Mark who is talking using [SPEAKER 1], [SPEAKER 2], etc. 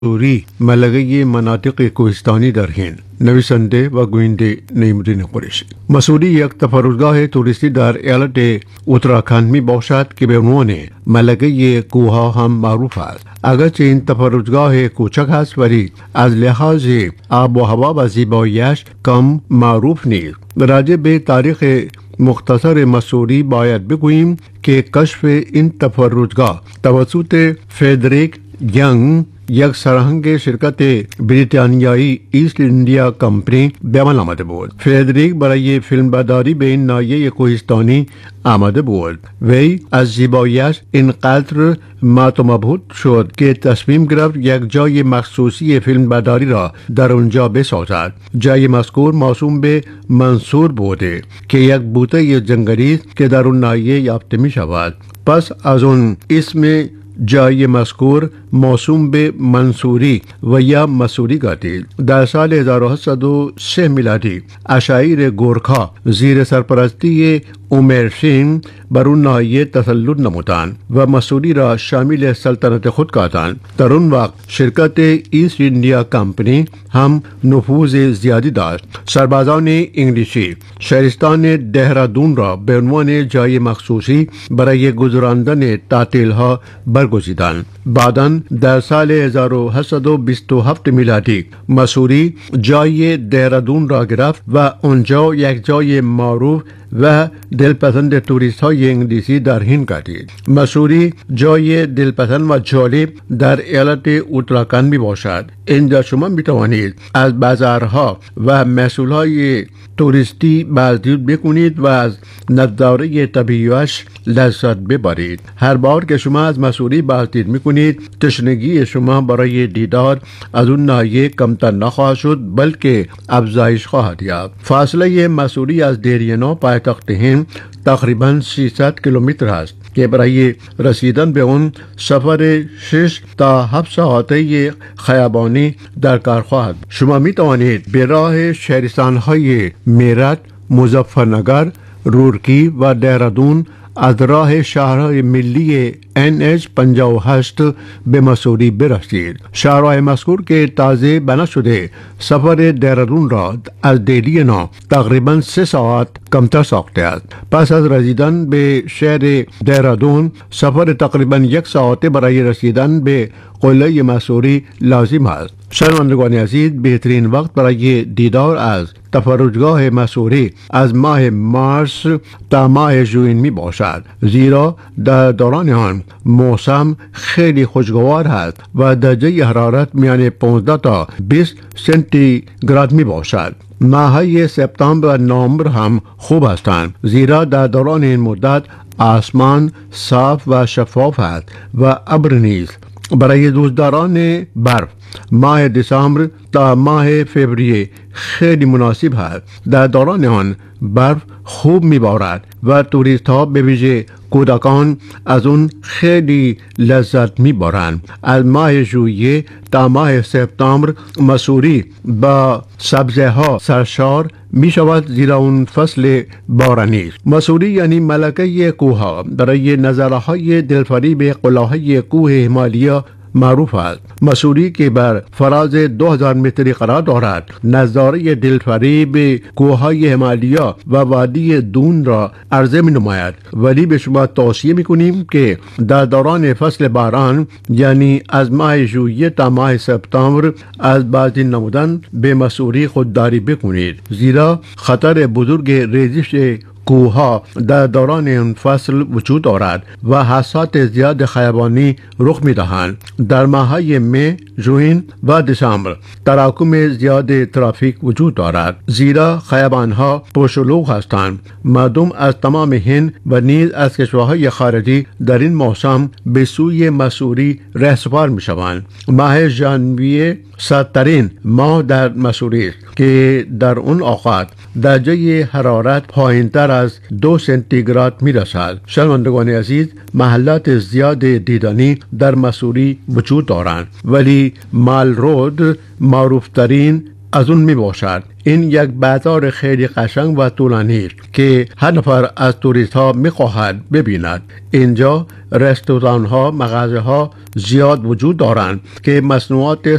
[SPEAKER 1] مسوری ملغه مناطق کوهستانی در هند نویسنده و گوینده نعیم‌الدین قریشی. مسوری یک تفرجگاه توریستی در ایالت اتراکند می باشد که به عنوان ملغه کوه‌ها هم معروف است. اگرچه این تفرجگاه کوچک است ولی از لحاظ آب و هوا و زیبایی‌اش کم معروف نیست. راجع به تاریخ مختصر مسوری باید بگوییم که کشف این تفرجگاه توسط فردریک ینگ یک سرهنگ شرکت بریتانیایی ایست ایندیا کمپانی به عمل آمده بود. فردریک برای فیلمبرداری به این ناحیه کوهستانی آمده بود. وی از زیبایی‌اش اینقدر مات و مبهوت شد که تصمیم گرفت یک جای مخصوصی فیلمبرداری را در اونجا بسازد. جای مذکور موسوم به منصور بوده که یک بوته جنگلی است که در اون ناحیه یافته می شود. پس از اون اسم جای مذکور موسوم به منصوری و یا مسوری گردید. در سال 1803 میلادی اشایر گورکا زیر سرپرستی عمر سینگ بر اون ناحیه تسلط نمودند و مسوری را شامل سلطنت خود کردند. در اون وقت شرکت ایست ایندیا کمپانی هم نفوذ زیادی داشت. سربازان انگلیسی شهرستان دهرادون را به عنوان جای مخصوصی برای گذراندن تعطیل‌ها برگزیدند. بعداً در سال 1827 میلادی مسوری جای دهرادون را گرفت و آنجا یک جای معروف و دلپسند توریست های انگلیسی در هند گردید. مسوری جای دلپسند و جالب در ایالت اتراکند می باشد. اینجا شما می توانید از بازارها و محصول های توریستی بازدید بکنید و از نظاره طبیعیش لذت ببرید. هر بار که شما از مسوری بازدید می کنید تشنگی شما برای دیدار از اون ناحیه کمتر نخواهد شد بلکه افزایش خواهد یافت. فاصله مسوری از دیرینا پایتخت هند تقریباً 300 کیلومتر است که برای رسیدن به اون سفر 6 تا 7 ساعته خیابانی در کار خواهد. شما می توانید به راه شهرستان‌های میرات، مظفرنگر، رورکی و دهرادون از راه شهرهای ملی NH 58 به مسوری برسید. شهرهای مذکور که تازه بنا شده سفر دهرادون را از دهلی نو تقریباً 3 ساعت کمتر ساخته است. پس از رسیدن به شهر دهرادون سفر تقریباً 1 ساعته برای رسیدن به قلعه مسوری لازم است. شنوندگان عزیز، بهترین وقت برای دیدار از تفرجگاه مسوری از ماه مارس تا ماه ژوئن می باشد، زیرا در دوران آن موسم خیلی خوشگوار است و درجه حرارت میان 15 تا 20 سانتیگراد می باشد. ماه‌های سپتامبر و نوامبر هم خوب هستند، زیرا در دوران این مدت آسمان صاف و شفاف است و ابر نیست. برای دوستداران برف ماه دسامبر تا ماه فوریه خیلی مناسب است. در دوران آن برف خوب میبارد و توریست ها به ویژه کودکان از اون خیلی لذت میبرند. از ماه ژوئیه تا ماه سپتامبر مسوری با سبزه ها سرشار می شود، زیرا اون فصل بارانی است. مسوری یعنی ملکه کوه برای نظاره های دلفریب قلعه‌های کوه هیمالیا معروف است. مسوری که بر فراز 2000 متری قرار دارد نظاره دلفریب کوههای هیمالیا و وادی دون را عرضه می نماید، ولی به شما توصیه می کنیم که در دوران فصل باران یعنی از ماه ژوئیه تا ماه سپتامبر از بازدید نمودن به مسوری خودداری بکنید، زیرا خطر بزرگ ریزش کوه‌ها در دوران این فصل وجود دارد و حادثات زیاد خیابانی رخ می‌دهند. در ماه‌های می، ژوئن و دسامبر تراکم زیاد ترافیک وجود دارد، زیرا خیابان‌ها پرشلوغ هستند. مردم از تمام هند و نیز از کشورهای خارجی در این موسم به سوی مسوری رهسپار می‌شوند. ماه ژانویه سردترین ماه در مسوری است که در اون اوقات درجه حرارت پایینتر از 2 سانتیگراد می رسد. شنوندگان عزیز، محلات زیاد دیدنی در مسوری وجود دارند، ولی مال رود معروف ترین از اون می باشد. این یک بازار خیلی قشنگ و طولانی که هر نفر از توریست ها می خواهد ببیند. اینجا رستوران ها، مغازه ها زیاد وجود دارند که مصنوعات